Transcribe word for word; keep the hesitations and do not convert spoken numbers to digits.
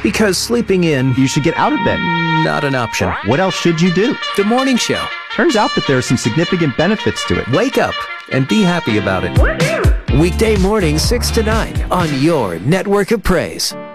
Because sleeping in, You should get out of bed. not an option. What else should you do? The morning show. Turns out that there are some significant benefits to it. Wake up and be happy about it. Weekday mornings six to nine on your network of praise.